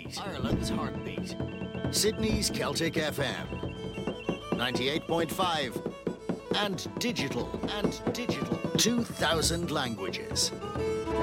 heartbeat. Ireland's heartbeat. Sydney's Celtic FM. 98.5. And digital. 2,000 languages.